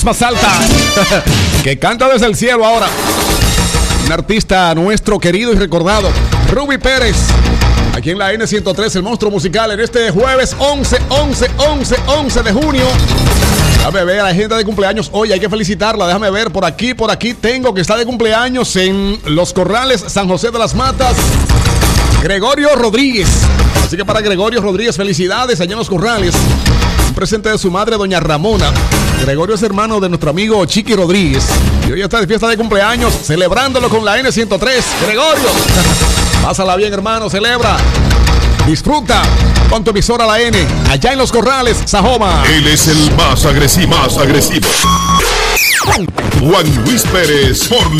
más alta que canta desde el cielo ahora. Un artista nuestro querido y recordado, Ruby Pérez, aquí en la N103, el monstruo musical, en este jueves 11 de junio. Déjame ver a la gente de cumpleaños hoy, hay que felicitarla. Déjame ver, por aquí tengo que está de cumpleaños en Los Corrales, San José de las Matas, Gregorio Rodríguez. Así que para Gregorio Rodríguez, felicidades allá en Los Corrales. Un presente de su madre, doña Ramona. Gregorio es hermano de nuestro amigo Chiqui Rodríguez. Y hoy está de fiesta de cumpleaños, celebrándolo con la N103. Gregorio, pásala bien, hermano, celebra. Disfruta con tu emisora La N, allá en Los Corrales, Sajoma. Él es el más agresivo. Juan Luis Pérez por